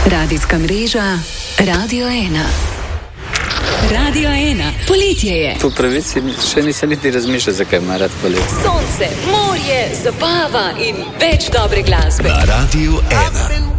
Radijska mreža Radio 1. Radio 1. Poletje je. Po pravici še nisem niti razmišljal, zakaj ima rad poletje. Sonce, morje, zabava in več dobre glasbe. Na Radio 1.